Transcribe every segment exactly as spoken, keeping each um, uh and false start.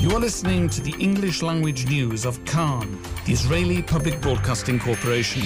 You are listening to the English language news of Khan, the Israeli Public Broadcasting Corporation.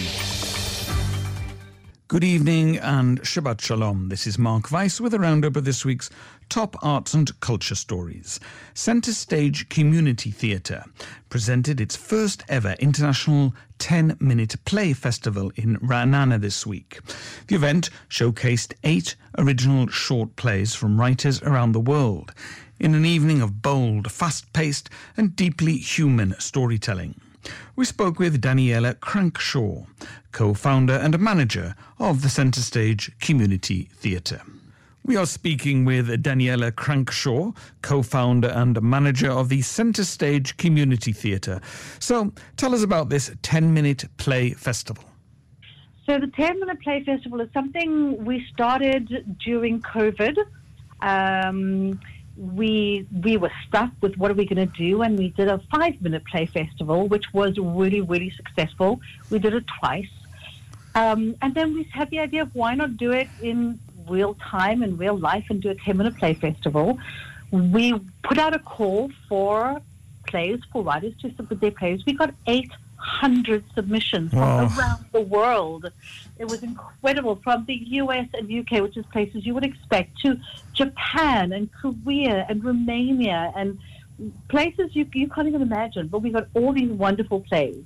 Good evening and Shabbat Shalom. This is Mark Weiss with a roundup of this week's top arts and culture stories. Centre Stage Community Theatre presented its first ever international ten-minute play festival in Ra'anana this week. The event showcased eight original short plays from writers around the world in an evening of bold, fast-paced and deeply human storytelling. We spoke with Daniela Crankshaw, co-founder and manager of the Centre Stage Community Theatre. We are speaking with Daniela Crankshaw, co-founder and manager of the Centre Stage Community Theatre. So tell us about this ten-minute play festival. So the ten-minute play festival is something we started during COVID. Um, we we were stuck with what are we going to do, and we did a five-minute play festival, which was really, really successful. We did it twice. Um, and then we had the idea of why not do it in real time, in real life, and do a ten-minute play festival. We put out a call for plays, for writers to submit their plays. We got eight hundred submissions Wow. from around the world. It was incredible, from the U S and U K, which is places you would expect, to Japan and Korea and Romania and places you, you can't even imagine. But we got all these wonderful plays.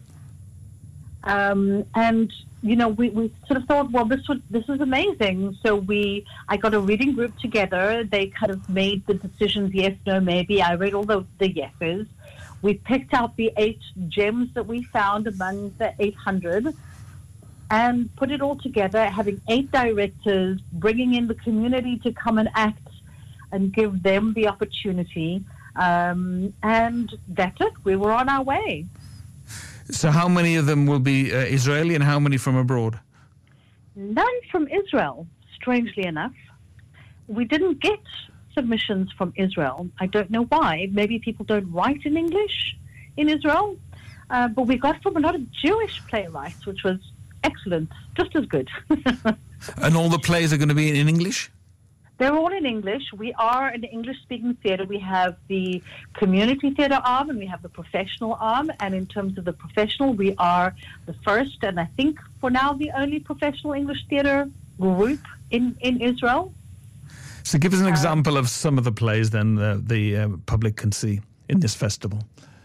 Um, and, you know, we, we sort of thought, well, this would, this is amazing. So we, I got a reading group together. They kind of made the decisions, yes, no, maybe. I read all the, the yeses. We picked out the eight gems that we found among the eight hundred and put it all together, having eight directors, bringing in the community to come and act and give them the opportunity. Um, and that's it. We were on our way. So how many of them will be uh, Israeli and how many from abroad? None from Israel, strangely enough. We didn't get submissions from Israel. I don't know why. Maybe people don't write in English in Israel. Uh, but we got from a lot of Jewish playwrights, which was excellent, just as good. And all the plays are going to be in English? They're all in English. We are an English-speaking theatre. We have the community theatre arm and we have the professional arm. And in terms of the professional, we are the first and I think for now the only professional English theatre group in, in Israel. So give us an example of some of the plays then the, the uh, public can see in this festival.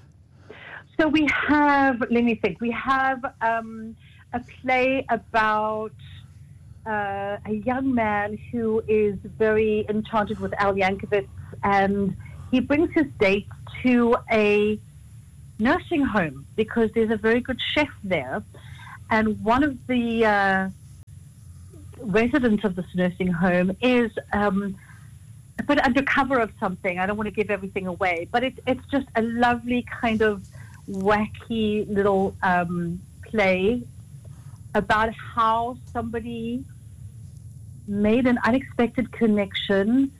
So we have, let me think, we have um, a play about uh, a young man who is very enchanted with Al Yankovic, and he brings his date to a nursing home because there's a very good chef there. And one of the uh, residents of this nursing home is um, a bit undercover of something. I don't want to give everything away, but it, it's just a lovely kind of wacky little um, play about how somebody made an unexpected connection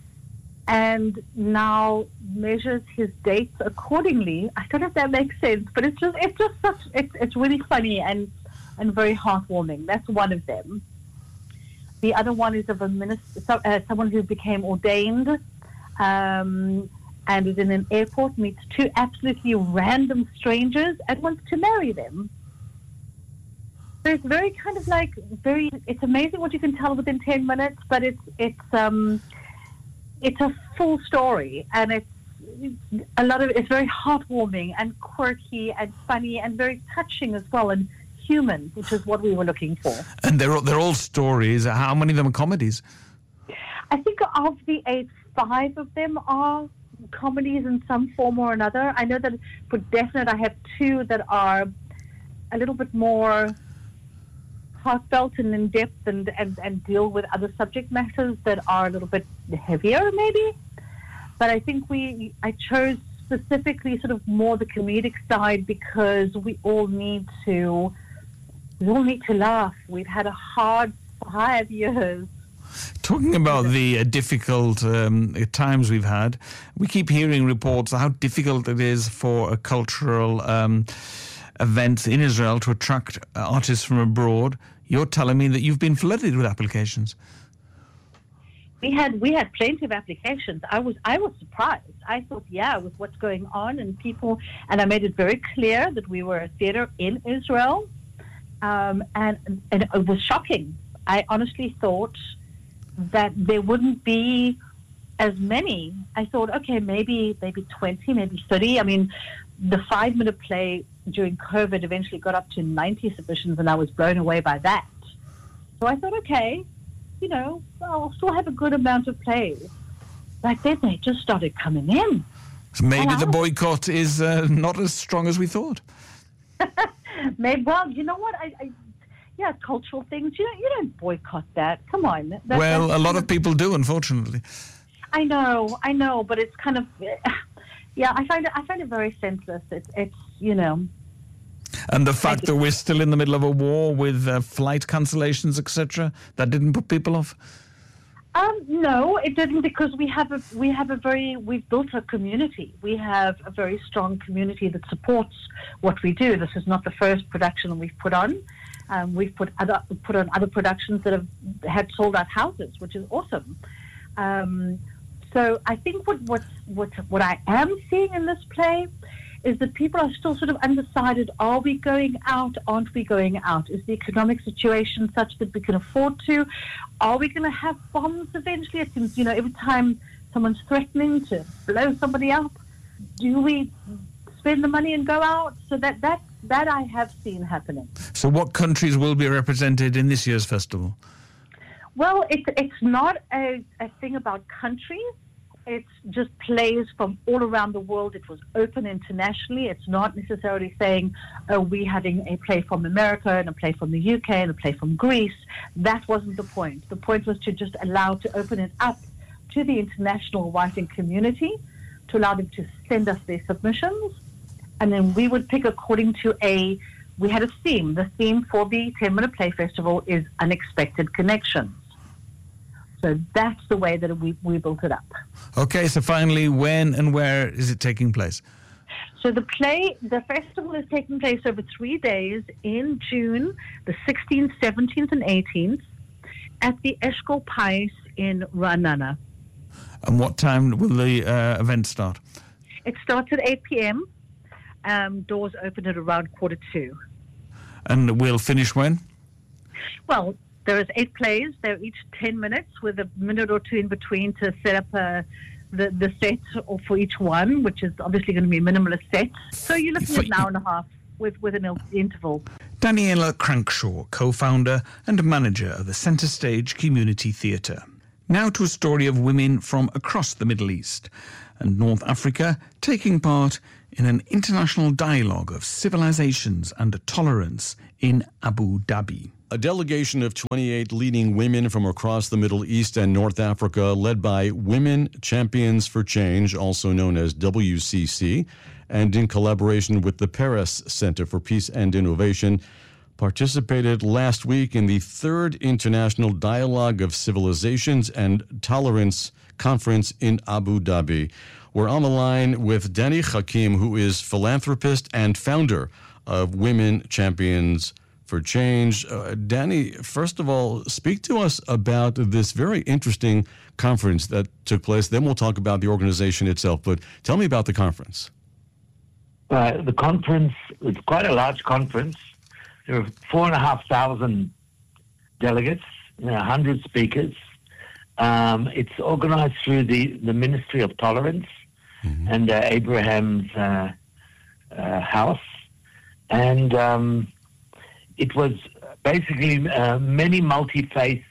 and now measures his dates accordingly. I don't know if that makes sense, but it's just it's just such it's it's really funny and and very heartwarming. That's one of them. The other one is of a minister, so, uh, someone who became ordained um, and is in an airport, meets two absolutely random strangers and wants to marry them. So it's very kind of like very. It's amazing what you can tell within ten minutes, but it's it's um it's a full story, and it's a lot of it's very heartwarming and quirky and funny and very touching as well, and human, which is what we were looking for. And they're all, they're all stories. How many of them are comedies? I think of the eight, five of them are comedies in some form or another. I know that for definite, I have two that are a little bit more heartfelt and in-depth and, and, and deal with other subject matters that are a little bit heavier, maybe. But I think we, I chose specifically sort of more the comedic side because we all need to, we all need to laugh. We've had a hard five years. Talking about the uh, difficult um, times we've had, we keep hearing reports of how difficult it is for a cultural um, event in Israel to attract artists from abroad. You're telling me that you've been flooded with applications. we had we had plenty of applications. I was I was surprised. I thought, yeah, with what's going on and people, and I made it very clear that we were a theater in Israel, um, and and it was shocking. I honestly thought that there wouldn't be as many. I thought, okay, maybe maybe twenty, maybe thirty. I mean, the five-minute play during COVID eventually got up to ninety submissions, and I was blown away by that. So I thought, okay, you know, I'll still have a good amount of plays. Like then they just started coming in. So maybe the boycott is uh, not as strong as we thought. Maybe, well, you know what? I, I yeah, cultural things. You don't, you don't boycott that. Come on. That, well, a lot of people do, unfortunately. I know, I know, but it's kind of, yeah, I find it, I find it very senseless. It's, it's, you know. And the fact that we're still in the middle of a war with uh, flight cancellations, et cetera, that didn't put people off? Um, no, it didn't, because we have a we have a very we've built a community. We have a very strong community that supports what we do. This is not the first production we've put on. Um, we've put other put on other productions that have had sold out houses, which is awesome. Um, so I think what what what what I am seeing in this play is that people are still sort of undecided. Are we going out? Aren't we going out? Is the economic situation such that we can afford to? Are we going to have bombs eventually? It seems, you know, every time someone's threatening to blow somebody up, do we spend the money and go out? So that, that, that I have seen happening. So what countries will be represented in this year's festival? Well, it, it's not a, a thing about countries. It's just plays from all around the world. It was open internationally. It's not necessarily saying, oh, we're having a play from America and a play from the U K and a play from Greece. That wasn't the point. The point was to just allow to open it up to the international writing community, to allow them to send us their submissions. And then we would pick according to a, we had a theme. The theme for the ten-minute play festival is unexpected connections. So that's the way that we, we built it up. Okay, so finally, when and where is it taking place? So the play, the festival is taking place over three days in June, the sixteenth, seventeenth, and eighteenth, at the Eshkol Pais in Ra'anana. And what time will the uh, event start? It starts at eight p.m. Um, doors open at around quarter two. And we'll finish when? Well, there is eight plays. They're each ten minutes with a minute or two in between to set up uh, the, the set for each one, which is obviously going to be a minimalist set. So you're looking at an hour and a half with, with an interval. Daniela Crankshaw, co-founder and manager of the Center Stage Community Theatre. Now to a story of women from across the Middle East and North Africa taking part in an international dialogue of civilizations and tolerance in Abu Dhabi. A delegation of twenty-eight leading women from across the Middle East and North Africa, led by Women Champions for Change, also known as W C C, and in collaboration with the Paris Center for Peace and Innovation, participated last week in the third International Dialogue of Civilizations and Tolerance Conference in Abu Dhabi. We're on the line with Danny Hakim, who is philanthropist and founder of Women Champions for Change. Uh, Danny, first of all, speak to us about this very interesting conference that took place. Then we'll talk about the organization itself. But tell me about the conference. Uh, the conference was quite a large conference. There were four and a half thousand delegates, you know, one hundred speakers. Um, it's organized through the, the Ministry of Tolerance mm-hmm. and uh, Abraham's uh, uh, house. And um, it was basically uh, many multi-faith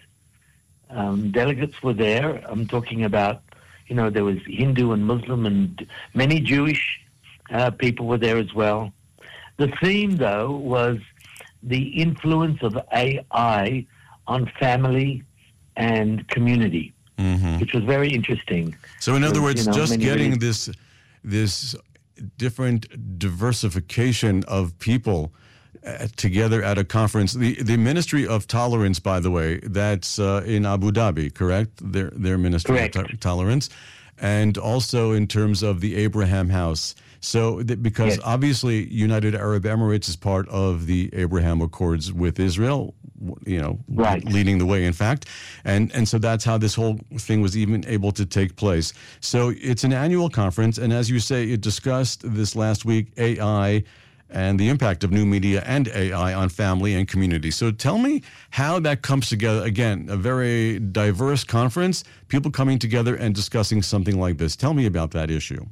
um, delegates were there. I'm talking about, you know, there was Hindu and Muslim and many Jewish uh, people were there as well. The theme, though, was the influence of A I on family and community, mm-hmm. which was very interesting. So, in other was, words, you know, just getting really this this different diversification of people uh, together at a conference. The the Ministry of Tolerance, by the way, that's uh, in Abu Dhabi, correct? Their their Ministry correct. of to- Tolerance. and also in terms of the Abraham House. So, that because Yes. obviously United Arab Emirates is part of the Abraham Accords with Israel, you know, Right. leading the way, in fact. And and so that's how this whole thing was even able to take place. So it's an annual conference, and as you say, it discussed this last week A I and the impact of new media and A I on family and community. So tell me how that comes together. Again, a very diverse conference, people coming together and discussing something like this. Tell me about that issue.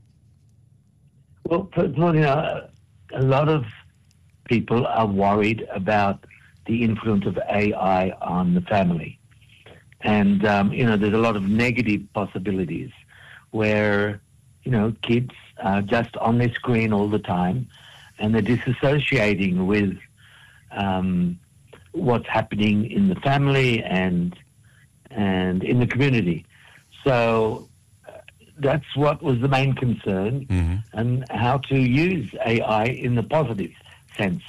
Well, first of all, you know, a lot of people are worried about the influence of A I on the family. And, um, you know, there's a lot of negative possibilities where, you know, kids are just on their screen all the time and they're disassociating with um, what's happening in the family and and in the community. So uh, that's what was the main concern, Mm-hmm. and how to use A I in the positive sense.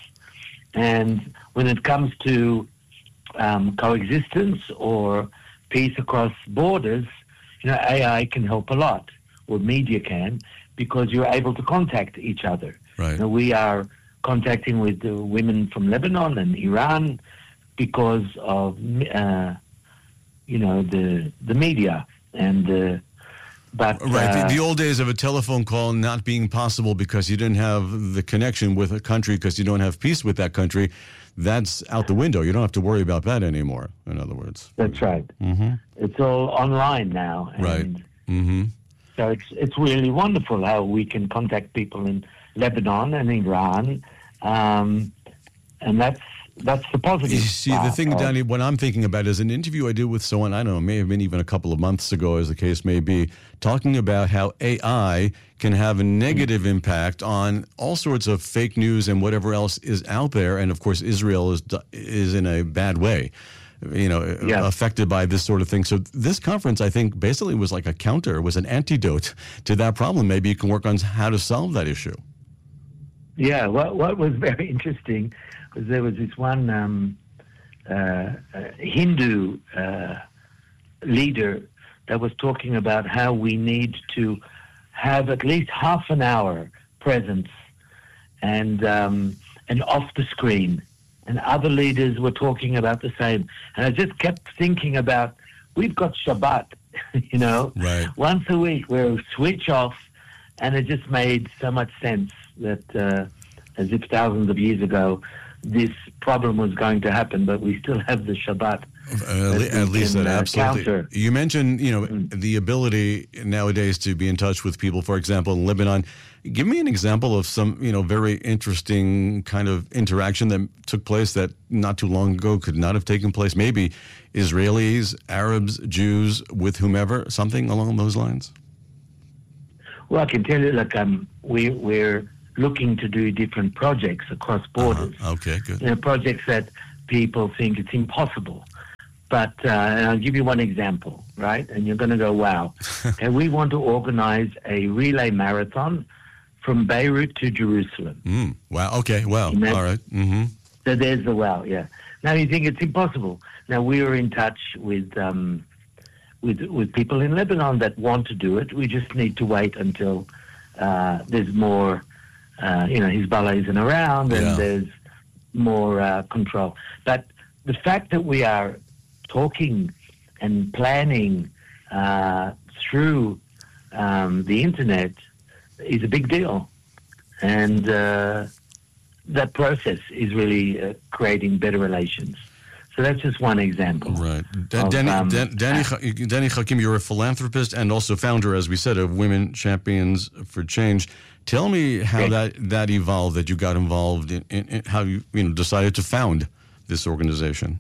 And when it comes to um, coexistence or peace across borders, you know, A I can help a lot, or media can, because you're able to contact each other. Right. You know, we are contacting with the women from Lebanon and Iran because of, uh, you know, the the media and the. But, Right. uh, the, the old days of a telephone call not being possible because you didn't have the connection with a country because you don't have peace with that country, that's out the window. You don't have to worry about that anymore, in other words. That's right. Mm-hmm. It's all online now. And Right. Mm-hmm. So it's it's really wonderful how we can contact people in Lebanon and Iran, um, and that's that's the positive. You see, the part thing, of- Danny, what I'm thinking about is an interview I did with someone, I don't know, may have been even a couple of months ago, as the case may be, talking about how A I can have a negative impact on all sorts of fake news and whatever else is out there. And of course, Israel is is in a bad way, you know, Yeah. affected by this sort of thing. So this conference, I think, basically was like a counter, was an antidote to that problem. Maybe you can work on how to solve that issue. Yeah, what what was very interesting was there was this one um, uh, uh, Hindu uh, leader that was talking about how we need to have at least half an hour presence and um, and off the screen. And other leaders were talking about the same. And I just kept thinking about, we've got Shabbat, you know, Right. once a week we'll switch off, and it just made so much sense that uh, as if thousands of years ago this problem was going to happen, but we still have the Shabbat. Uh, at, le- at we least can, that, uh, absolutely. counter. You mentioned, you know, the ability nowadays to be in touch with people, for example, in Lebanon. Give me an example of some, you know, very interesting kind of interaction that took place that not too long ago could not have taken place. Maybe Israelis, Arabs, Jews, with whomever, something along those lines. Well, I can tell you, like, um, we, we're looking to do different projects across borders. Uh-huh. Okay, good. You know, projects that people think it's impossible. But uh, and I'll give you one example, right? And you're going to go, wow. And we want to organize a relay marathon from Beirut to Jerusalem. Mm, wow. Okay. Well. And that's- All right. Mm-hmm. So there's the wow, yeah. Now you think it's impossible. Now we are in touch with um, with with people in Lebanon that want to do it. We just need to wait until uh, there's more, uh, you know, Hezbollah isn't around and Yeah. there's more uh, control. But the fact that we are talking and planning uh, through um, the internet is a big deal. And uh, that process is really uh, creating better relations. So that's just one example. Right. Da- of, Danny, um, Dan- Danny, Cha- Danny Hakim, you're a philanthropist and also founder, as we said, of Women Champions for Change. Tell me how Okay. that, that evolved, that you got involved in, in, in how you, you know, decided to found this organization.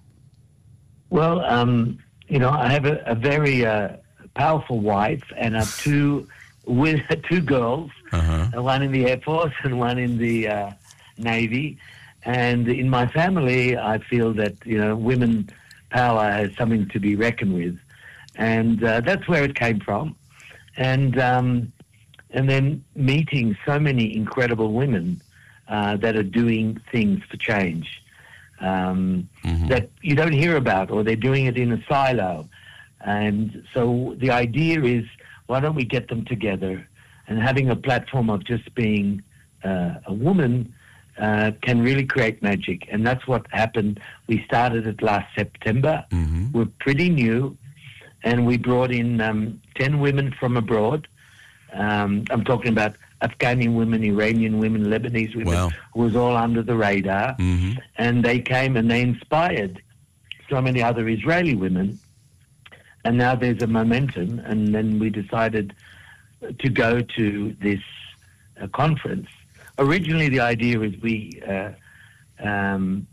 Well, um, you know, I have a, a very uh, powerful wife and I have two with two girls, Uh-huh. one in the Air Force and one in the uh, Navy. And in my family, I feel that, you know, women power has something to be reckoned with. And uh, that's where it came from. And um, and then meeting so many incredible women uh, that are doing things for change um, Mhm. that you don't hear about, or they're doing it in a silo. And so the idea is, why don't we get them together? And having a platform of just being uh, a woman uh, can really create magic. And that's what happened. We started it last September. Mm-hmm. We're pretty new. And we brought in um, ten women from abroad. Um, I'm talking about Afghani women, Iranian women, Lebanese women. Wow. Who was all under the radar. Mm-hmm. And they came and they inspired so many other Israeli women. And now there's a momentum. And then we decided to go to this uh, conference. Originally, the idea is we uh, um,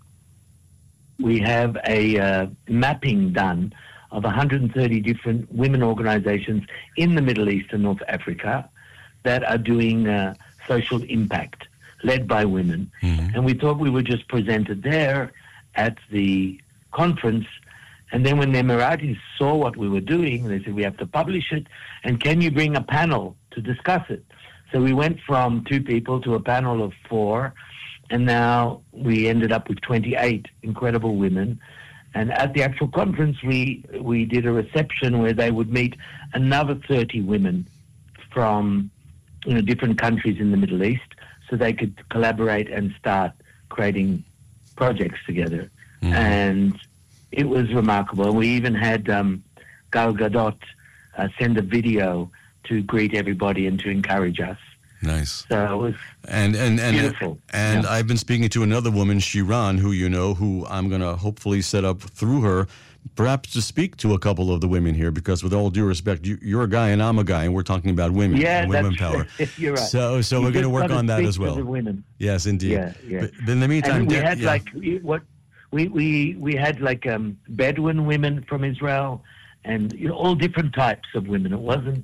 we have a uh, mapping done of one hundred thirty different women organizations in the Middle East and North Africa that are doing uh, social impact, led by women. Mm-hmm. And we thought we would just present it there at the conference. And then when the Emiratis saw what we were doing, they said, we have to publish it. And can you bring a panel to discuss it? So we went from two people to a panel of four. And now we ended up with twenty-eight incredible women. And at the actual conference, we we did a reception where they would meet another thirty women from you know, different countries in the Middle East, so they could collaborate and start creating projects together. Mm-hmm. And it was remarkable. We even had um, Gal Gadot uh, send a video to greet everybody and to encourage us. Nice. So it was and and and beautiful. And Yeah. I've been speaking to another woman, Shiran, who you know, who I'm going to hopefully set up through her, perhaps to speak to a couple of the women here, because with all due respect, you, you're a guy and I'm a guy, and we're talking about women Yeah, and women that's, power. you're right. So so You we're going to just work gotta on that speak as to well. the women. Yes, indeed. Yeah, yeah. But, but in the meantime, And we Dan- had yeah. like we- what we we we had like um, Bedouin women from Israel, and you know, all different types of women. It wasn't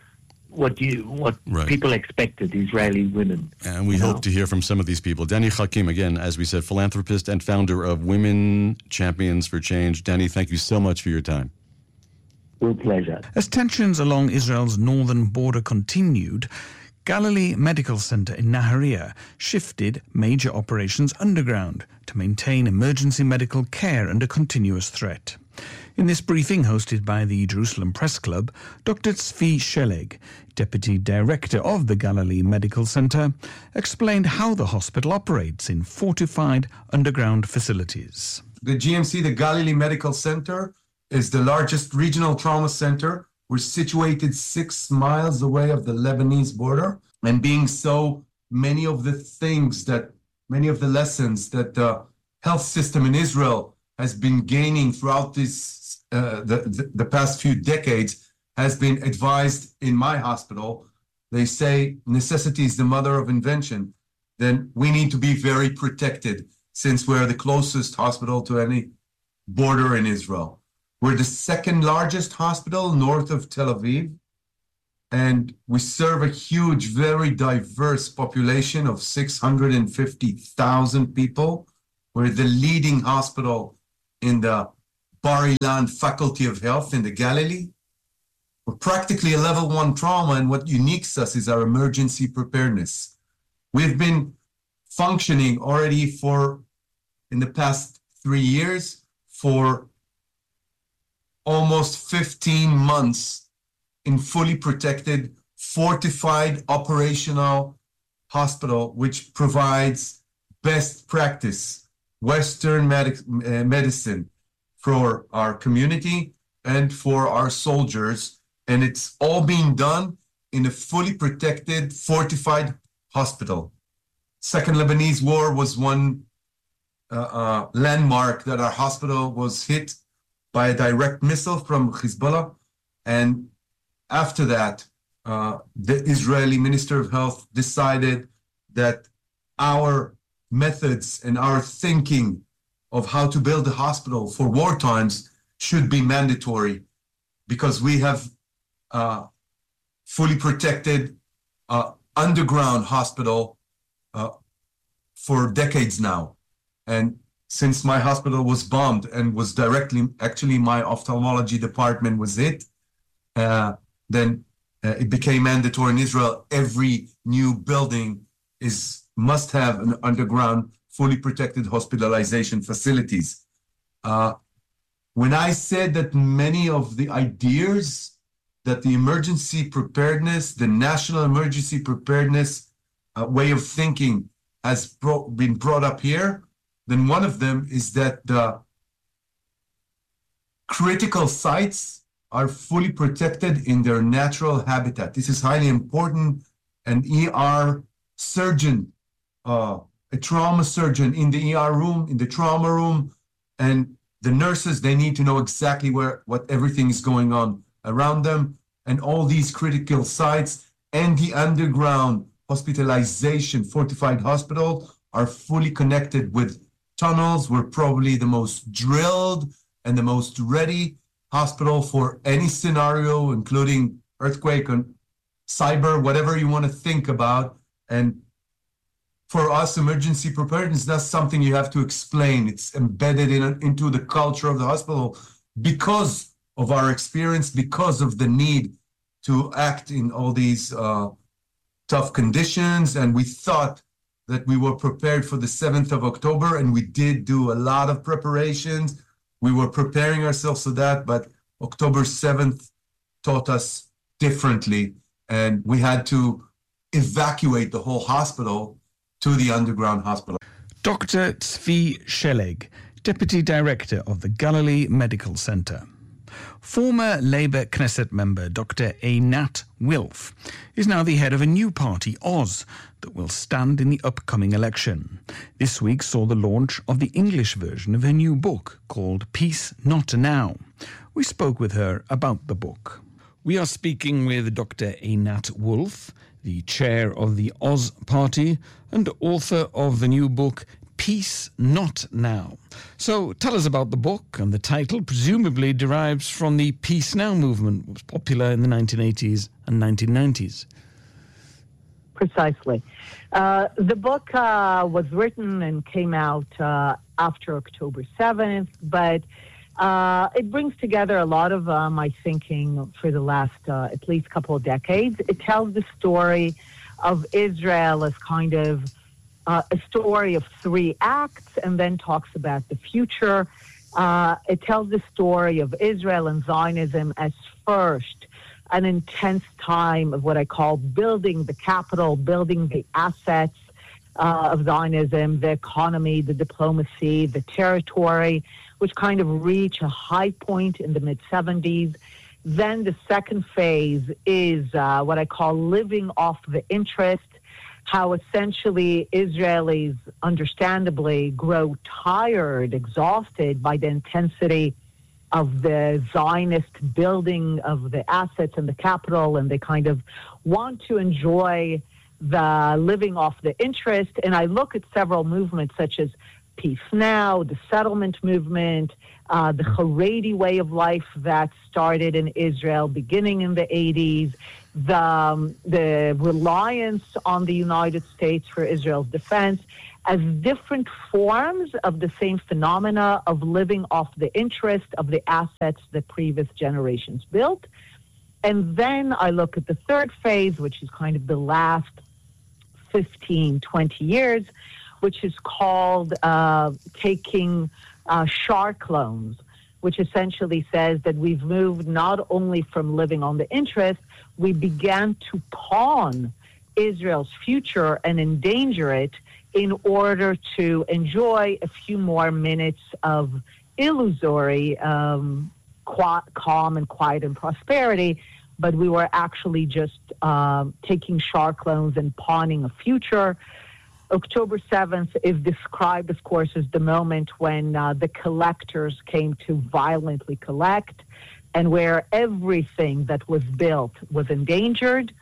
what you what Right. people expected, Israeli women. And we you hope know? to hear from some of these people. Danny Hakim, again, as we said, philanthropist and founder of Women Champions for Change. Danny, thank you so much for your time. With pleasure. As tensions along Israel's northern border continued, Galilee Medical Center in Nahariya shifted major operations underground to maintain emergency medical care under continuous threat. In this briefing hosted by the Jerusalem Press Club, Doctor Tzvi Sheleg, Deputy Director of the Galilee Medical Center, explained how the hospital operates in fortified underground facilities. The G M C, the Galilee Medical Center, is the largest regional trauma center. We're situated six miles away of the Lebanese border. And being so, many of the things that, many of the lessons that the health system in Israel has been gaining throughout this, uh, the, the, the past few decades has been advised in my hospital. They say necessity is the mother of invention. Then we need to be very protected since we're the closest hospital to any border in Israel. We're the second largest hospital north of Tel Aviv, and we serve a huge, very diverse population of six hundred fifty thousand people. We're the leading hospital in the Bar Ilan Faculty of Health in the Galilee. We're practically a level one trauma, and what uniques us is our emergency preparedness. We've been functioning already for, in the past three years, for almost fifteen months in fully protected, fortified operational hospital, which provides best practice, Western medic- uh, medicine for our community and for our soldiers. And it's all being done in a fully protected, fortified hospital. Second Lebanese War was one uh, uh, landmark that our hospital was hit by a direct missile from Hezbollah. And after that, uh, the Israeli Minister of Health decided that our methods and our thinking of how to build a hospital for war times should be mandatory, because we have uh, fully protected uh, underground hospital uh, for decades now. And since my hospital was bombed and was directly, actually my ophthalmology department was hit, uh, then uh, it became mandatory in Israel. Every new building is must have an underground, fully protected hospitalization facilities. Uh, when I said that many of the ideas that the emergency preparedness, the national emergency preparedness uh, way of thinking has bro- been brought up here, then one of them is that the critical sites are fully protected in their natural habitat. This is highly important. An E R surgeon, uh, a trauma surgeon in the E R room, in the trauma room, and the nurses, they need to know exactly where what everything is going on around them, and all these critical sites and the underground hospitalization fortified hospital are fully connected with tunnels. We're probably the most drilled and the most ready hospital for any scenario, including earthquake and cyber, whatever you want to think about. And for us, emergency preparedness is not something you have to explain. It's embedded in, into the culture of the hospital because of our experience, because of the need to act in all these uh, tough conditions. And we thought that we were prepared for the seventh of October, and we did do a lot of preparations. We were preparing ourselves for that, but October seventh taught us differently, and we had to evacuate the whole hospital to the underground hospital. Doctor Tzvi Sheleg, Deputy Director of the Galilee Medical Center. Former Labour Knesset member Doctor Einat Wilf is now the head of a new party, Oz, that will stand in the upcoming election. This week saw the launch of the English version of her new book called Peace Not Now. We spoke with her about the book. We are speaking with Doctor Einat Wilf, the chair of the Oz Party and author of the new book Peace Not Now. So tell us about the book, and the title presumably derives from the Peace Now movement, which was popular in the nineteen eighties and nineteen nineties. Precisely. Uh, the book uh, was written and came out uh, after October seventh, but uh, it brings together a lot of uh, my thinking for the last uh, at least couple of decades. It tells the story of Israel as kind of uh, a story of three acts, and then talks about the future. Uh, it tells the story of Israel and Zionism as first an intense time of what I call building the capital, building the assets uh, of Zionism, the economy, the diplomacy, the territory, which kind of reach a high point in the mid-seventies. Then the second phase is uh, what I call living off the interest, how essentially Israelis understandably grow tired, exhausted by the intensity of the Zionist building of the assets and the capital, and they kind of want to enjoy the living off the interest. And I look at several movements such as Peace Now, the settlement movement, uh, the Haredi way of life that started in Israel beginning in the eighties, the, um, the reliance on the United States for Israel's defense, as different forms of the same phenomena of living off the interest of the assets that previous generations built. And then I look at the third phase, which is kind of the last fifteen, twenty years, which is called uh, taking uh, shark loans, which essentially says that we've moved not only from living on the interest, we began to pawn Israel's future and endanger it in order to enjoy a few more minutes of illusory um, qu- calm and quiet and prosperity, but we were actually just uh, taking shark loans and pawning a future. October seventh is described, of course, as the moment when uh, the collectors came to violently collect, and where everything that was built was endangered.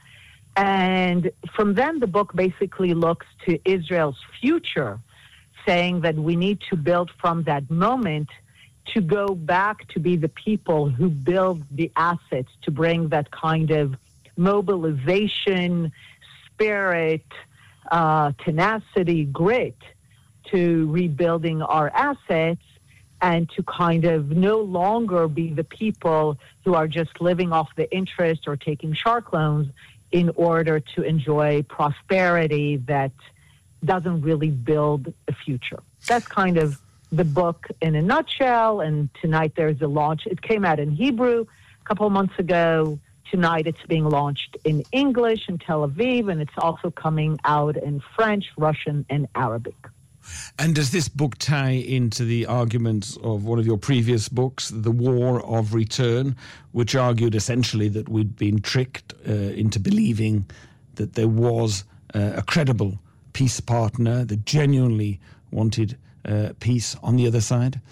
And from then, the book basically looks to Israel's future, saying that we need to build from that moment to go back to be the people who build the assets, to bring that kind of mobilization, spirit, uh, tenacity, grit to rebuilding our assets, and to kind of no longer be the people who are just living off the interest or taking shark loans in order to enjoy prosperity that doesn't really build a future. That's kind of the book in a nutshell, and tonight there's a launch. It came out in Hebrew a couple of months ago tonight it's being launched in English in Tel Aviv, and it's also coming out in French, Russian, and Arabic. And does this book tie into the arguments of one of your previous books, The War of Return, which argued essentially that we'd been tricked uh, into believing that there was uh, a credible peace partner that genuinely wanted uh, peace on the other side?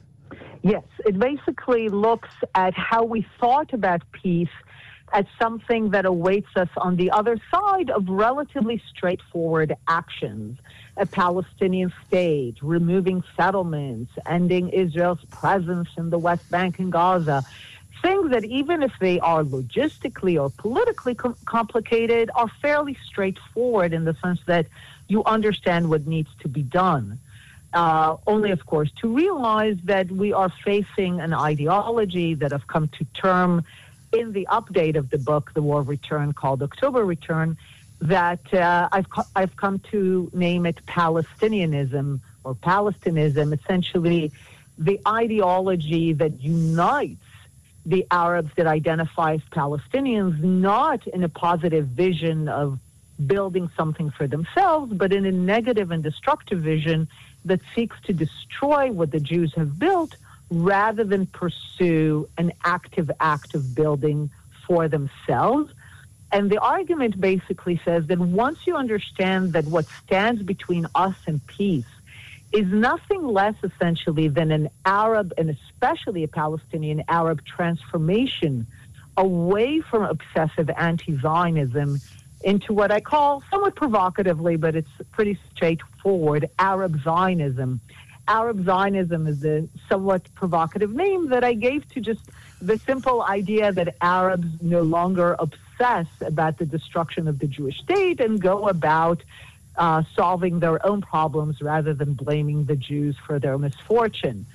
Yes, it basically looks at how we thought about peace as something that awaits us on the other side of relatively straightforward actions. A Palestinian state, removing settlements, ending Israel's presence in the West Bank and Gaza. Things that even if they are logistically or politically com- complicated, are fairly straightforward in the sense that you understand what needs to be done. Uh, only, of course, to realize that we are facing an ideology that I've come to term in the update of the book, The War of Return, called October Return, that uh, I've co- I've come to name it Palestinianism or Palestinism, essentially the ideology that unites the Arabs that identify as Palestinians, not in a positive vision of building something for themselves, but in a negative and destructive vision that seeks to destroy what the Jews have built rather than pursue an active act of building for themselves. And the argument basically says that once you understand that what stands between us and peace is nothing less essentially than an Arab, and especially a Palestinian Arab transformation away from obsessive anti-Zionism into what I call, somewhat provocatively, but it's pretty straightforward, Arab Zionism. Arab Zionism is a somewhat provocative name that I gave to just the simple idea that Arabs no longer obsess about the destruction of the Jewish state and go about uh, solving their own problems rather than blaming the Jews for their misfortune.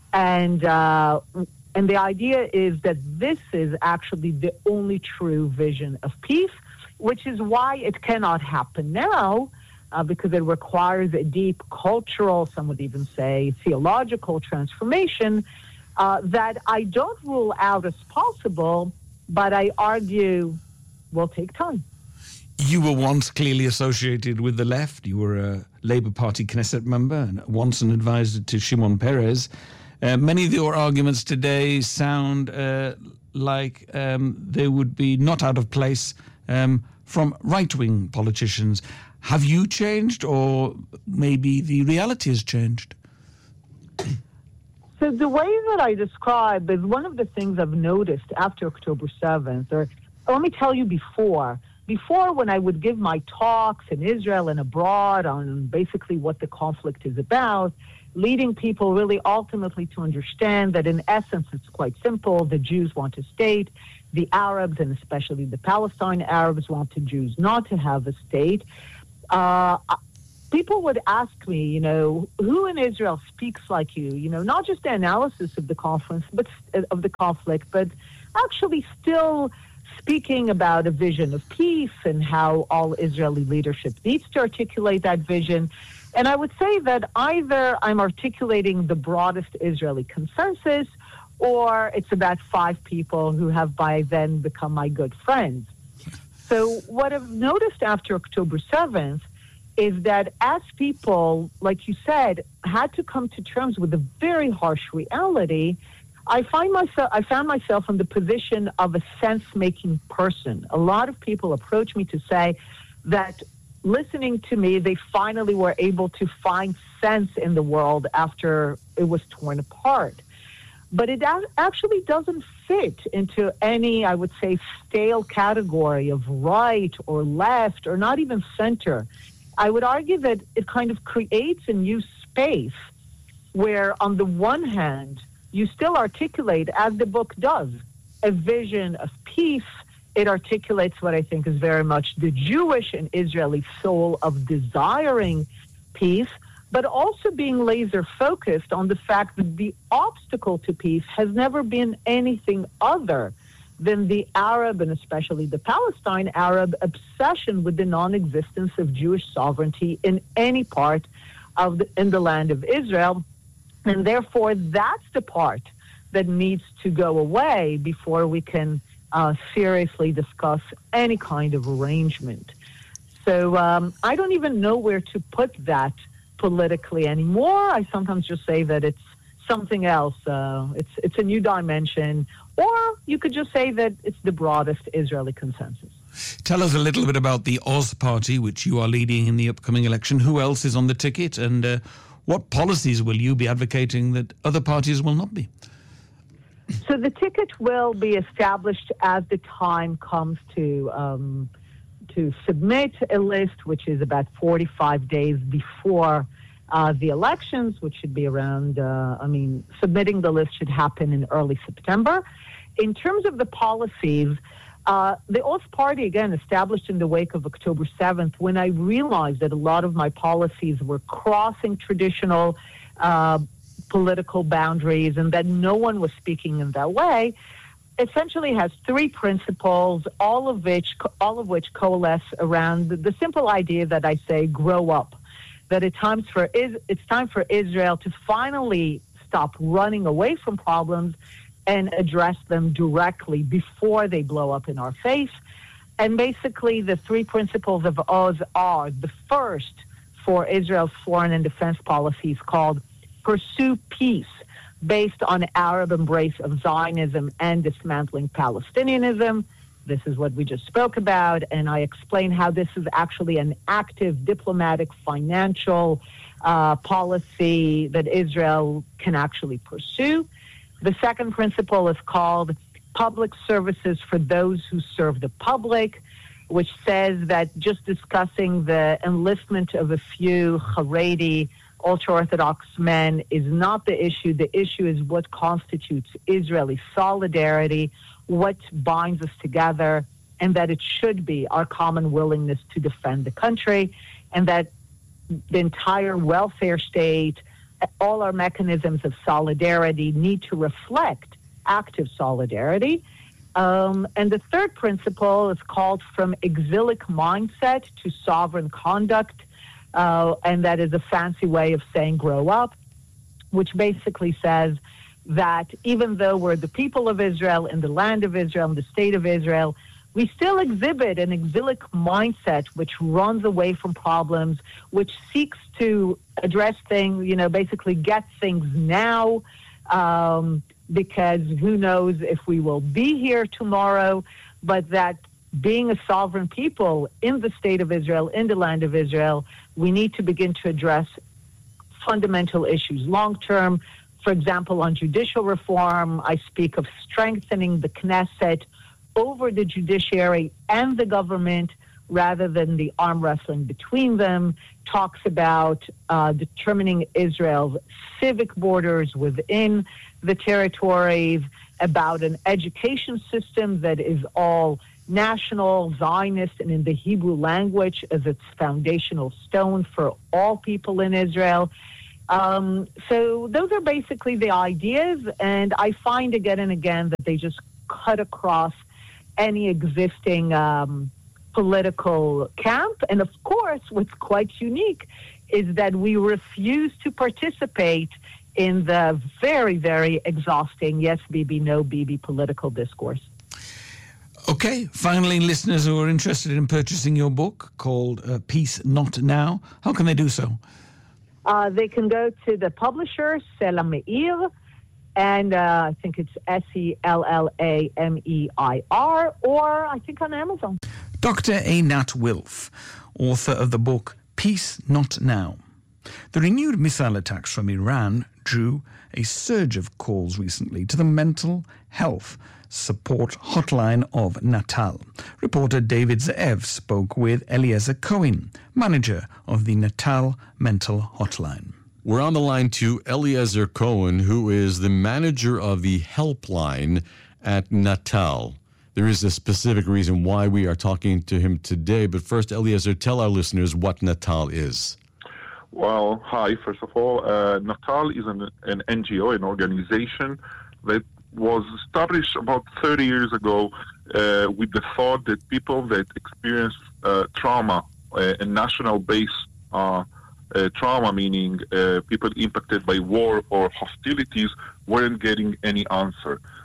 And uh, and the idea is that this is actually the only true vision of peace, which is why it cannot happen now, uh, because it requires a deep cultural, some would even say theological transformation uh, that I don't rule out as possible, but I argue will take time. You were once clearly associated with the left. You were a Labour Party Knesset member and once an advisor to Shimon Peres. Uh, many of your arguments today sound uh, like um, they would be not out of place um, from right-wing politicians. Have you changed, or maybe the reality has changed? So the way that I describe is one of the things I've noticed after October seventh, or let me tell you before. Before, when I would give my talks in Israel and abroad on basically what the conflict is about, leading people really ultimately to understand that in essence it's quite simple. The Jews want a state. The Arabs, and especially the Palestine Arabs, want the Jews not to have a state. Uh, people would ask me, you know, who in Israel speaks like you? You know, not just the analysis of the conference, but of the conflict, but actually still speaking about a vision of peace and how all Israeli leadership needs to articulate that vision. And I would say that either I'm articulating the broadest Israeli consensus, or it's about five people who have by then become my good friends. So what I've noticed after October seventh is that as people, like you said, had to come to terms with a very harsh reality, I find myself, I found myself in the position of a sense-making person. A lot of people approach me to say that listening to me, they finally were able to find sense in the world after it was torn apart. But it actually doesn't fit into any, I would say, stale category of right or left or not even center. I would argue that it kind of creates a new space where, on the one hand, you still articulate, as the book does, a vision of peace. It articulates what I think is very much the Jewish and Israeli soul of desiring peace, but also being laser focused on the fact that the obstacle to peace has never been anything other than the Arab, and especially the Palestine Arab, obsession with the non-existence of Jewish sovereignty in any part of the, in the land of Israel. And therefore, that's the part that needs to go away before we can uh, seriously discuss any kind of arrangement. So um, I don't even know where to put that politically anymore. I sometimes just say that it's something else. Uh, it's it's a new dimension, or you could just say that it's the broadest Israeli consensus. Tell us a little bit about the Oz Party, which you are leading in the upcoming election. Who else is on the ticket, and uh, what policies will you be advocating that other parties will not be? So the ticket will be established as the time comes to um, to submit a list, which is about forty-five days before uh, the elections, which should be around, uh, I mean, submitting the list should happen in early September. In terms of the policies, uh, the Oz Party, again, established in the wake of October seventh, when I realized that a lot of my policies were crossing traditional uh, political boundaries and that no one was speaking in that way, essentially has three principles, all of which all of which coalesce around the, the simple idea that I say, grow up. That it's time for it's time for Israel to finally stop running away from problems and address them directly before they blow up in our face. And basically, the three principles of Oz are: the first for Israel's foreign and defense policy is called pursue peace, based on Arab embrace of Zionism and dismantling Palestinianism. This is what we just spoke about, and I explain how this is actually an active diplomatic, financial uh, policy that Israel can actually pursue. The second principle is called public services for those who serve the public, which says that just discussing the enlistment of a few Haredi ultra-Orthodox men is not the issue. The issue is what constitutes Israeli solidarity, what binds us together, and that it should be our common willingness to defend the country, and that the entire welfare state, all our mechanisms of solidarity need to reflect active solidarity. Um, and the third principle is called from exilic mindset to sovereign conduct. Uh, and that is a fancy way of saying grow up, which basically says that even though we're the people of Israel, in the land of Israel, in the state of Israel, we still exhibit an exilic mindset which runs away from problems, which seeks to address things, you know, basically get things now, um, because who knows if we will be here tomorrow, but that being a sovereign people in the state of Israel, in the land of Israel, we need to begin to address fundamental issues long term. For example, on judicial reform, I speak of strengthening the Knesset over the judiciary and the government rather than the arm wrestling between them, talks about uh, determining Israel's civic borders within the territories, about an education system that is all national, Zionist, and in the Hebrew language as its foundational stone for all people in Israel. Um, so those are basically the ideas, and I find again and again that they just cut across any existing um, political camp. And of course, what's quite unique is that we refuse to participate in the very, very exhausting yes, Bibi, no Bibi political discourse. Okay, finally, listeners who are interested in purchasing your book called uh, Peace Not Now, how can they do so? Uh, they can go to the publisher, Sela Meir, and uh, I think it's S E L L A M E I R, or I think on Amazon. Doctor Einat Wilf, author of the book Peace Not Now. The renewed missile attacks from Iran drew a surge of calls recently to the mental health support hotline of Natal. Reporter David Ze'ev spoke with Eliezer Cohen, manager of the Natal Mental Hotline. We're on the line to Eliezer Cohen, who is the manager of the helpline at Natal. There is a specific reason why we are talking to him today, but first, Eliezer, tell our listeners what Natal is. Well, hi, first of all. Uh, Natal is an, an N G O, an organization that was established about thirty years ago uh, with the thought that people that experience uh, trauma, uh, a national-based uh, uh, trauma, meaning uh, people impacted by war or hostilities, weren't getting any answer.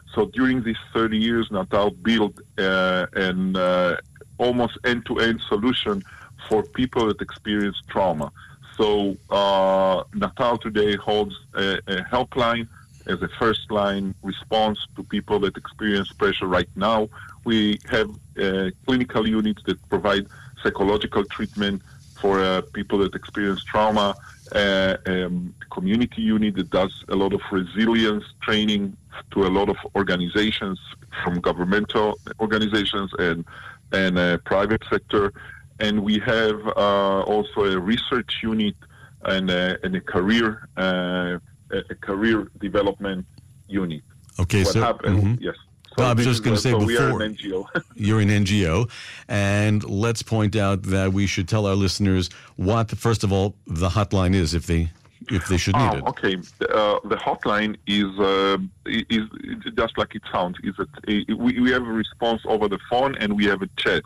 So during these thirty years, Natal built uh, an uh, almost end-to-end solution for people that experience trauma. So uh, Natal today holds a, a helpline as a first-line response to people that experience pressure right now. We have uh, clinical units that provide psychological treatment for uh, people that experience trauma, uh, um, community unit that does a lot of resilience training to a lot of organizations, from governmental organizations and, and uh, private sector. And we have uh, also a research unit and a, and a career uh, a career development unit. Okay, what so happened? Mm-hmm. Yes. So I was just going to say so before, we are an N G O. You're an N G O, and let's point out that we should tell our listeners what, first of all, the hotline is if they if they should need oh, it. Okay, uh, the hotline is uh, is just like it sounds. Is that we we have a response over the phone and we have a chat.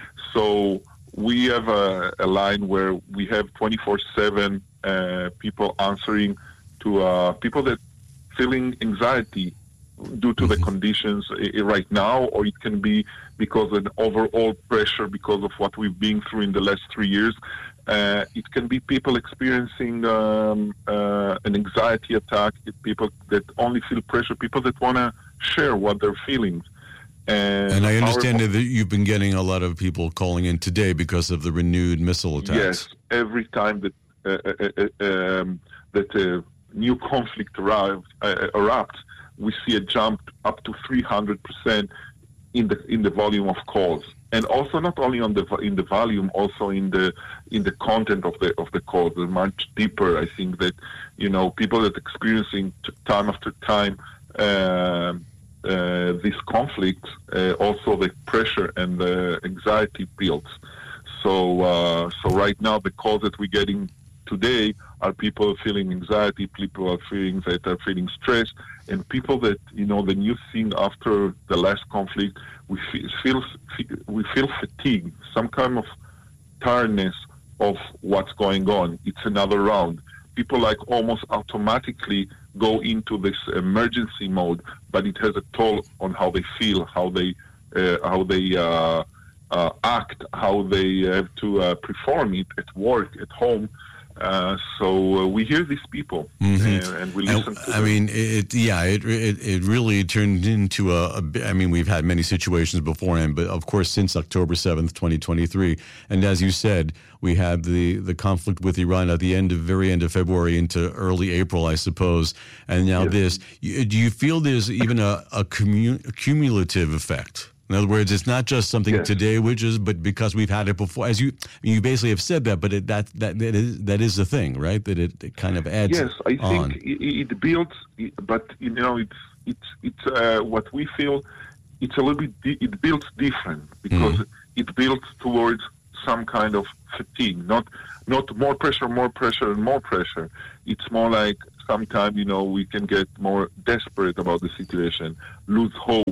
So we have a, a line where we have twenty-four seven uh, people answering to uh, people that feeling anxiety due to mm-hmm. the conditions uh, right now, or it can be because of an overall pressure because of what we've been through in the last three years. Uh, it can be people experiencing um, uh, an anxiety attack, people that only feel pressure, people that want to share what they're feeling. And, and I understand our, that you've been getting a lot of people calling in today because of the renewed missile attacks. Yes, every time that uh, uh, um, that a new conflict arrives, uh, erupts, we see a jump up to three hundred percent in the in the volume of calls, and also not only on the in the volume, also in the in the content of the of the calls. They're much deeper. I think that you know people that experiencing time after time uh, uh, this conflict, uh, also the pressure and the anxiety builds. So uh, so right now the calls that we're getting today are people feeling anxiety, people are feeling that are feeling stress, and people that, you know, the new thing after the last conflict, we feel, feel we feel fatigue, some kind of tiredness of what's going on. It's another round. People like almost automatically go into this emergency mode, but it has a toll on how they feel, how they uh, how they uh, uh, act, how they have to uh, perform it at work, at home. Uh, so uh, we hear these people, mm-hmm. and, and we listen and, to I them. mean, it, yeah, it, it it really turned into a, a. I mean, we've had many situations beforehand, but of course, since October seventh, twenty twenty-three, and as you said, we had the, the conflict with Iran at the end of very end of February into early April, I suppose, and now yes. this. Do you feel there's even a, a, commu- a cumulative effect? In other words, it's not just something yes. today, which is, but because we've had it before. As you, you basically have said that, but it, that that that is that is the thing, right? That it, it kind of adds. Yes, I think on. It, it builds, but you know, it's it's it's uh, what we feel. It's a little bit. It builds different because mm. it builds towards some kind of fatigue, not not more pressure, more pressure, and more pressure. It's more like sometimes, you know, we can get more desperate about the situation, lose hope.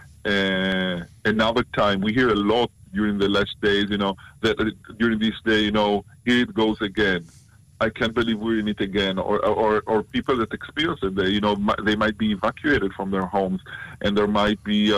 Uh, another time, we hear a lot during the last days, you know, that uh, during this day, you know, here it goes again. I can't believe we're in it again. Or or, or people that experience it, they, you know, they might be evacuated from their homes, and there might be uh,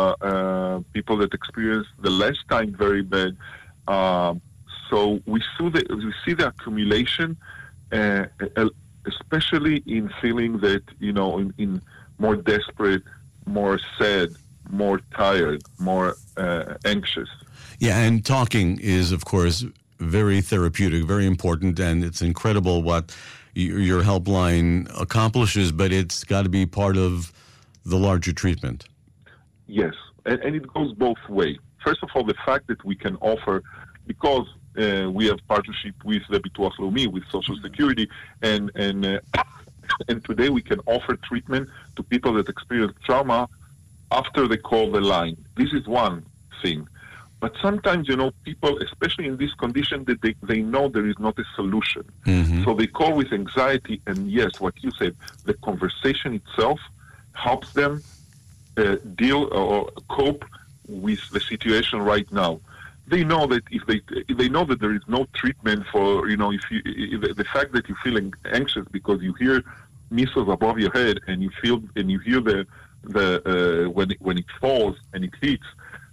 uh, people that experience the last time very bad. Um, so we see the we see the accumulation, uh, especially in feeling that, you know, in, in more desperate, more sad, more tired, more uh, anxious. Yeah, and talking is, of course, very therapeutic, very important, and it's incredible what your helpline accomplishes, but it's got to be part of the larger treatment. Yes, and, and it goes both ways. First of all, the fact that we can offer, because uh, we have partnership with the Bituach Leumi, with Social Security, and and uh, and today we can offer treatment to people that experience trauma after they call the line. This is one thing. But sometimes, you know, people, especially in this condition, that they, they know there is not a solution. Mm-hmm. So they call with anxiety, and yes, what you said, the conversation itself helps them uh, deal or cope with the situation right now. They know that if they if they know that there is no treatment for, you know, if you if the fact that you're feeling anxious because you hear missiles above your head and you feel and you hear the the uh, when it, when it falls and it hits.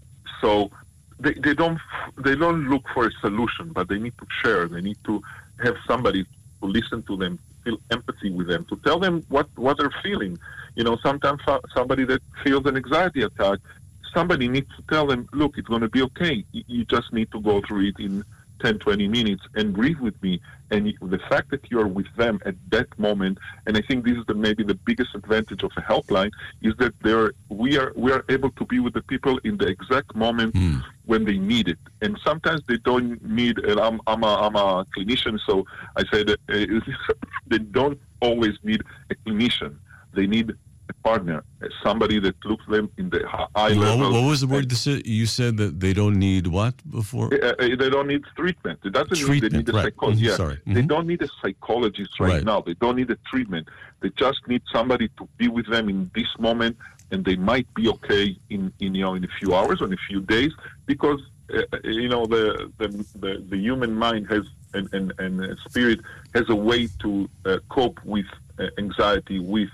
So they, they don't they don't look for a solution, but they need to share. They need to have somebody to listen to them, feel empathy with them, to tell them what, what they're feeling. You know, sometimes somebody that feels an anxiety attack, somebody needs to tell them, look, it's going to be okay. You just need to go through it in ten, twenty minutes and breathe with me. And the fact that you're with them at that moment, and I think this is the, maybe the biggest advantage of a helpline, is that they're, we are we are able to be with the people in the exact moment mm. when they need it. And sometimes they don't need, and I'm, I'm, a, I'm a clinician, so I say that uh, they don't always need a clinician. They need a partner, somebody that looks them in the eye level. What, what was the word you said that they don't need what before? Uh, they don't need treatment. It doesn't treatment, mean they need a right. psychologist. Mm-hmm, yeah. sorry. Mm-hmm. They don't need a psychologist right, right now. They don't need a treatment. They just need somebody to be with them in this moment, and they might be okay in, in you know in a few hours or in a few days, because uh, you know the, the the the human mind has and and, and spirit has a way to uh, cope with uh, anxiety, with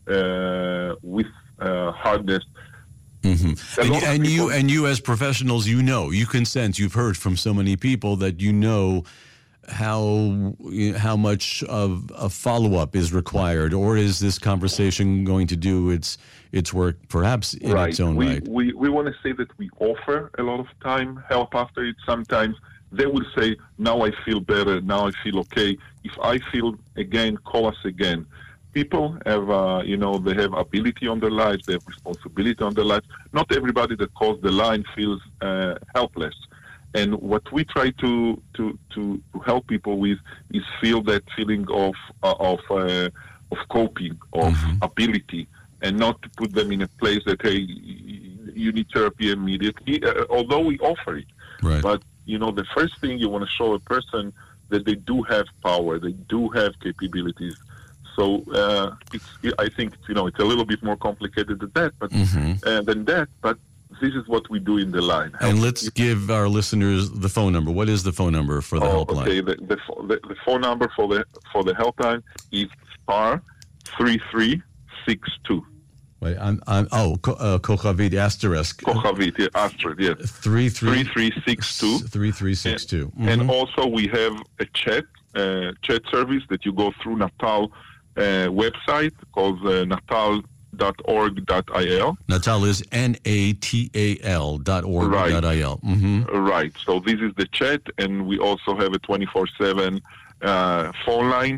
uh, with uh, hardness. Mm-hmm. And, and you and you as professionals, you know, you can sense, you've heard from so many people that you know how how much of a follow-up is required, or is this conversation going to do its its work perhaps in right. its own we, right? We, we want to say that we offer a lot of time, help after it. Sometimes they will say, now I feel better, now I feel okay. If I feel again, call us again. People have, uh, you know, they have ability on their lives, they have responsibility on their lives. Not everybody that calls the line feels uh, helpless. And what we try to, to, to, to help people with is feel that feeling of uh, of uh, of coping, of mm-hmm. ability, and not to put them in a place that, hey, you need therapy immediately, uh, although we offer it. Right. But, you know, the first thing you want to show a person that they do have power, they do have capabilities. So uh, it's, I think, you know, it's a little bit more complicated than that, but mm-hmm. uh, than that, but this is what we do in the line. Help and let's people. give our listeners the phone number. What is the phone number for the oh, helpline? Okay, the, the, the, the phone number for the for the helpline is star three three six two. Wait, I'm, I'm oh, uh, Kochavit asterisk. Kochavit, yeah, asterisk, yes. Three three three three six two. Three three six two. Mm-hmm. And also we have a chat uh, chat service that you go through Natal uh, website called uh, natal dot org dot I L. Natal is N A T A L dot org dot I L. Right. Mm-hmm. Right. So this is the chat, and we also have a twenty-four seven uh, phone line.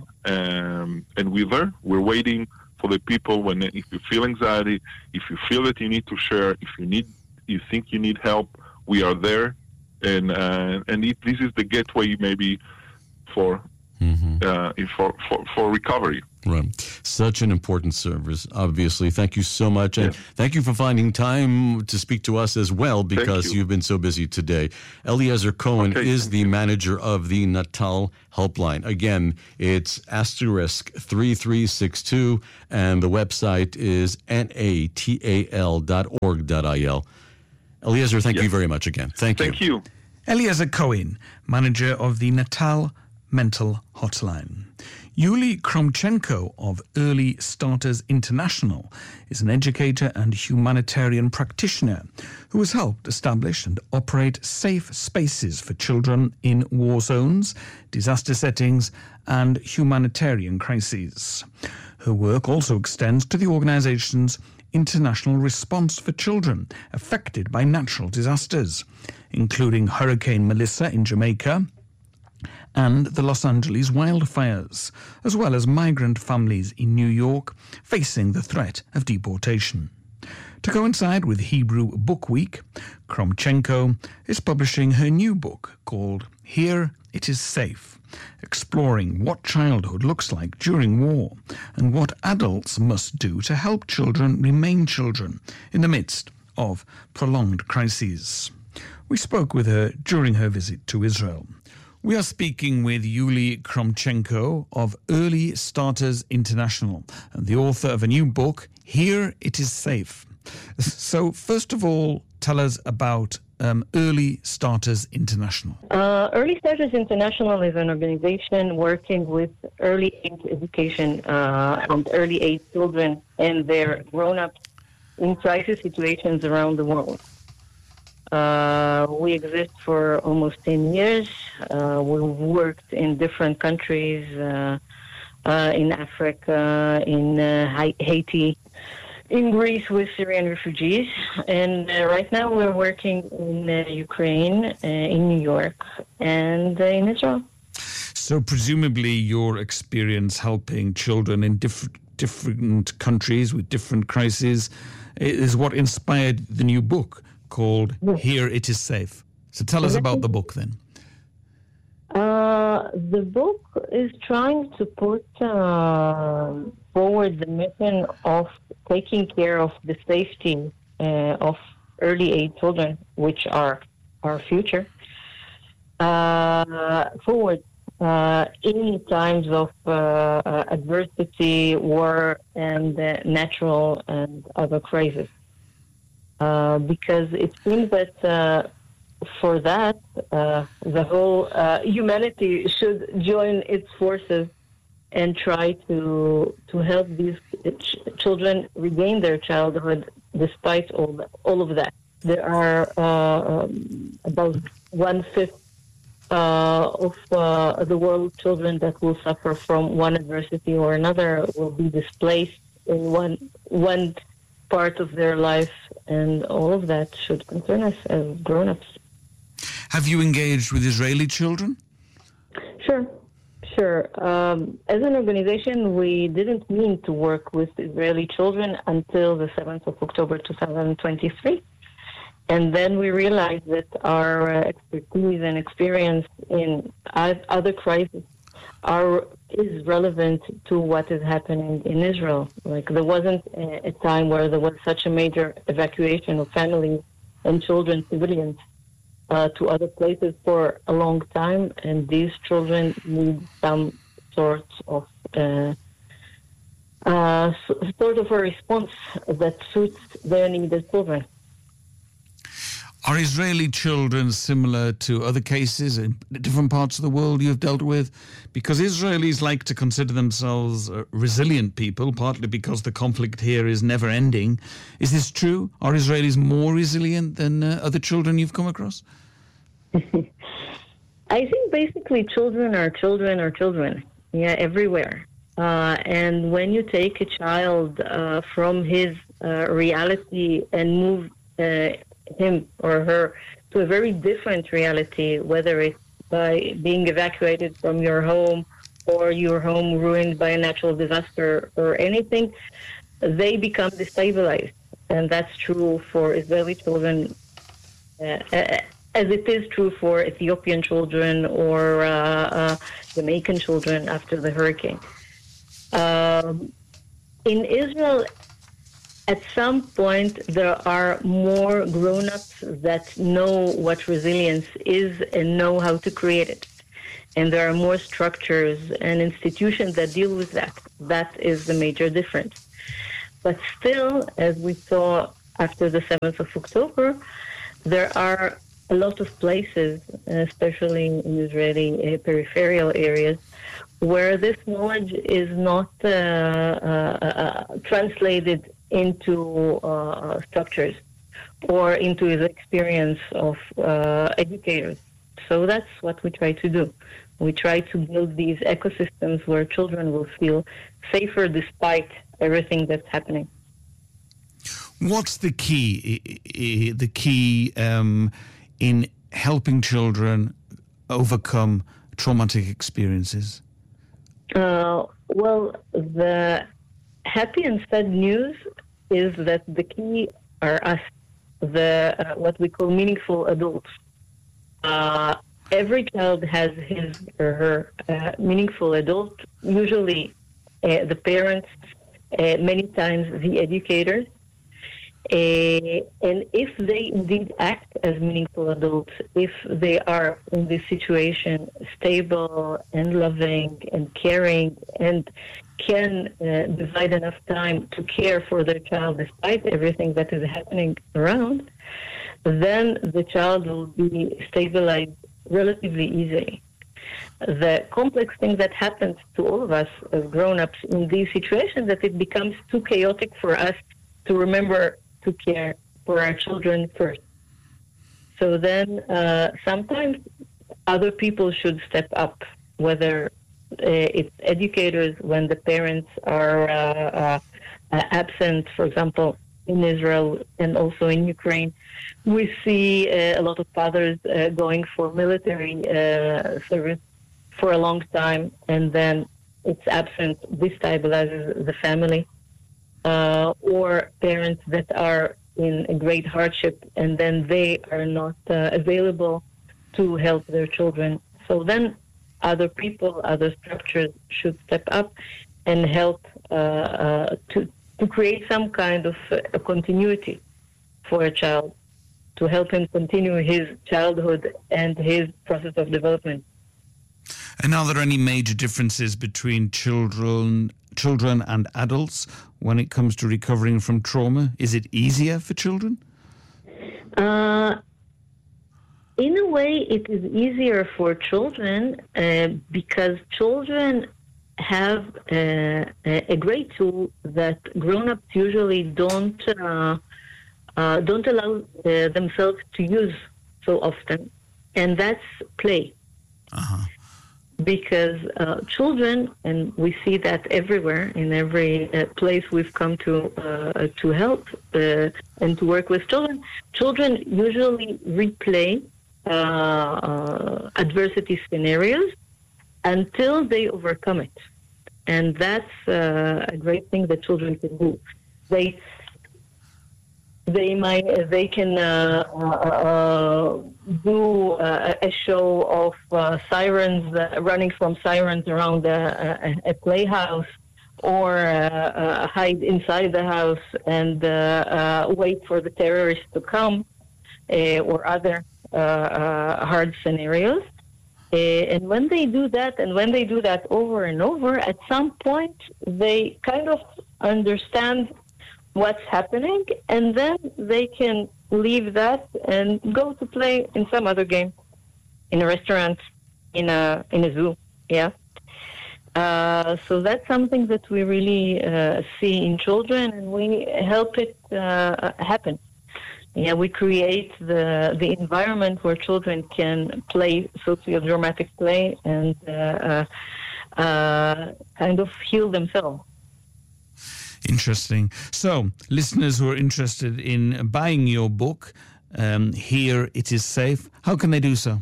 Um, and we're there. We're waiting for the people when, if you feel anxiety, if you feel that you need to share, if you need, you think you need help, we are there. And uh, and it, this is the gateway maybe for mm-hmm. uh, for, for for recovery. Right. Such an important service, obviously. Thank you so much. And yeah. thank you for finding time to speak to us as well, because you. you've been so busy today. Eliezer Cohen okay. is the manager of the Natal Helpline. Again, it's asterisk three three six two, and the website is natal dot org dot I L. Eliezer, thank yes. you very much again. Thank you. Thank you. Eliezer Cohen, manager of the Natal Mental Hotline. Yuli Kromchenko of Early Starters International is an educator and humanitarian practitioner who has helped establish and operate safe spaces for children in war zones, disaster settings, and humanitarian crises. Her work also extends to the organization's international response for children affected by natural disasters, including Hurricane Melissa in Jamaica, and the Los Angeles wildfires, as well as migrant families in New York facing the threat of deportation. To coincide with Hebrew Book Week, Kromchenko is publishing her new book called Here It Is Safe, exploring what childhood looks like during war and what adults must do to help children remain children in the midst of prolonged crises. We spoke with her during her visit to Israel. We are speaking with Yuli Kromchenko of Early Starters International and the author of a new book, Here It Is Safe. So, first of all, tell us about um, Early Starters International. Uh, Early Starters International is an organization working with early age education uh, and early age children and their grown-ups in crisis situations around the world. Uh, we exist for almost ten years. Uh, we've worked in different countries, uh, uh, in Africa, in uh, Haiti, in Greece with Syrian refugees. And uh, right now we're working in uh, Ukraine, uh, in New York, and uh, in Israel. So presumably your experience helping children in different different countries with different crises is what inspired the new book called Here It Is Safe. So tell us about the book then. Uh, the book is trying to put uh, forward the mission of taking care of the safety uh, of early age children, which are our future, uh, forward uh, in times of uh, uh, adversity, war, and uh, natural and other crises. Uh, because it seems that uh, for that, uh, the whole uh, humanity should join its forces and try to to help these ch- children regain their childhood despite all that, all of that. There are uh, um, about one-fifth uh, of uh, the world children that will suffer from one adversity or another, will be displaced in one one part of their life, and all of that should concern us as grown-ups. Have you engaged with Israeli children? Sure, sure. Um, as an organization, we didn't mean to work with Israeli children until the seventh of October two thousand twenty-three. And then we realized that our uh, expertise and experience in other crises are is relevant to what is happening in Israel. Like, there wasn't a, a time where there was such a major evacuation of families and children, civilians, uh, to other places for a long time, and these children need some sort of uh, uh, sort of a response that suits their needs as children. Are Israeli children similar to other cases in different parts of the world you've dealt with? Because Israelis like to consider themselves a resilient people, partly because the conflict here is never ending. Is this true? Are Israelis more resilient than uh, other children you've come across? I think basically children are children are children, yeah, everywhere. Uh, and when you take a child uh, from his uh, reality and move uh, him or her to a very different reality, whether it's by being evacuated from your home or your home ruined by a natural disaster or anything, they become destabilized. And that's true for Israeli children, uh, as it is true for Ethiopian children or uh, uh, Jamaican children after the hurricane. Um, in Israel, at some point, there are more grown-ups that know what resilience is and know how to create it. And there are more structures and institutions that deal with that. That is the major difference. But still, as we saw after the seventh of October, there are a lot of places, especially in Israeli uh, peripheral areas, where this knowledge is not uh, uh, uh, translated into uh, structures or into the experience of uh, educators. So that's what we try to do. We try to build these ecosystems where children will feel safer despite everything that's happening. What's the key, the key um, in helping children overcome traumatic experiences? Uh, well, the happy and sad news is that the key are us, the uh, what we call meaningful adults. Uh, every child has his or her uh, meaningful adult, usually uh, the parents, uh, many times the educators. Uh, and if they indeed act as meaningful adults, if they are in this situation stable and loving and caring and can uh, divide enough time to care for their child despite everything that is happening around, then the child will be stabilized relatively easily. The complex thing that happens to all of us as grown-ups in these situations, that it becomes too chaotic for us to remember took care for our children first. So then uh, sometimes other people should step up, whether uh, it's educators when the parents are uh, uh, absent, for example, in Israel and also in Ukraine. We see uh, a lot of fathers uh, going for military uh, service for a long time, and then it's absent, destabilizes the family. Uh, or parents that are in a great hardship, and then they are not uh, available to help their children. So then other people, other structures should step up and help uh, uh, to, to create some kind of uh, a continuity for a child, to help him continue his childhood and his process of development. And are there any major differences between children children and adults when it comes to recovering from trauma? Is it easier for children? Uh, in a way, it is easier for children uh, because children have uh, a great tool that grown-ups usually don't uh, uh, don't allow uh, themselves to use so often, and that's play. Uh-huh. Because uh, children, and we see that everywhere, in every uh, place we've come to uh, to help uh, and to work with children, children usually replay uh, uh, adversity scenarios until they overcome it. And that's uh, a great thing that children can do. They They might, they can uh, uh, do uh, a show of uh, sirens uh, running from sirens around a, a, a playhouse, or uh, uh, hide inside the house and uh, uh, wait for the terrorists to come, uh, or other uh, uh, hard scenarios. Uh, and when they do that, and when they do that over and over, at some point they kind of understand what's happening, and then they can leave that and go to play in some other game, in a restaurant, in a in a zoo. Yeah. Uh, so that's something that we really uh, see in children, and we help it uh, happen. Yeah, we create the the environment where children can play socio-dramatic play and uh, uh, uh, kind of heal themselves. Interesting. So, listeners who are interested in buying your book, um, Here It Is Safe, how can they do so?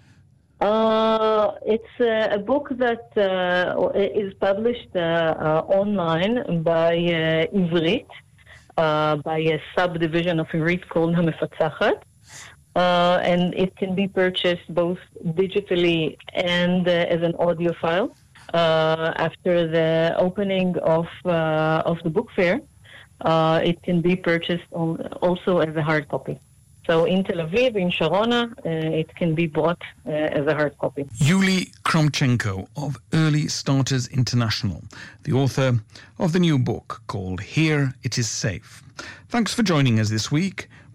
Uh, it's a, a book that uh, is published uh, uh, online by uh, Ivrit, uh, by a subdivision of Ivrit called Hamefatzachat. Uh, and it can be purchased both digitally and uh, as an audio file. Uh, after the opening of uh, of the book fair, uh, it can be purchased on, also as a hard copy. So in Tel Aviv, in Sharona, uh, it can be bought uh, as a hard copy. Yulia Kromchenko of Early Starters International, the author of the new book called Here It Is Safe. Thanks for joining us this week.